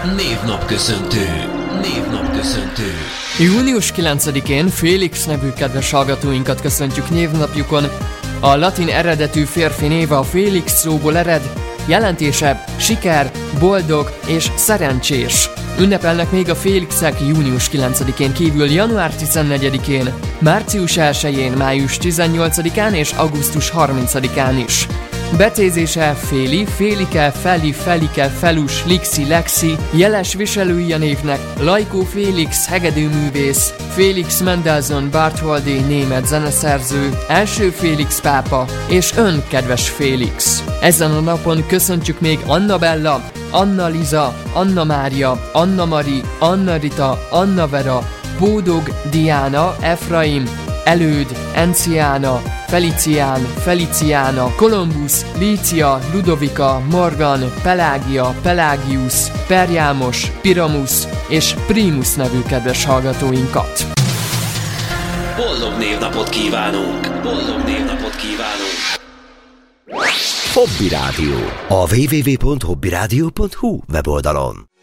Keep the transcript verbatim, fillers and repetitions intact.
Névnapköszöntő. Névnapköszöntő. június kilencedikén Félix nevű kedves hallgatóinkat köszöntjük névnapjukon. A latin eredetű férfi néve a Félix szóból ered, jelentése siker, boldog és szerencsés. Ünnepelnek még a Félixek június kilencedikén kívül január tizennegyedikén, március elsején, május tizennyolcadikán és augusztus harmincadikán is. Betézése Féli, Félike, Feli, Felike, Felus, Lixi, Lexi, jeles viselői a névnek Lajkó Félix, hegedűművész, Félix Mendelssohn Bartholdy, német zeneszerző, első Félix pápa és ön, kedves Félix. Ezen a napon köszöntjük még Anna Bella, Anna Liza, Anna Mária, Anna Mari, Anna Rita, Anna Vera, Bódog, Diana, Efraim, Előd, Enciána, Felicián, Feliciána, Kolumbusz, Lícia, Ludovika, Morgan, Pelágia, Pelágius, Perjámos, Piramusz és Primus nevű kedves hallgatóinkat. Boldog névnapot kívánunk! Boldog névnapot kívánunk! Hobby Rádió. A double-u double-u double-u pont hobby rádió pont hu weboldalon.